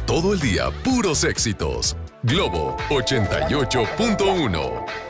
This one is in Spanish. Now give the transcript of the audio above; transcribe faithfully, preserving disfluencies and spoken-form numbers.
todo el día puros éxitos. Globo ochenta y ocho punto uno.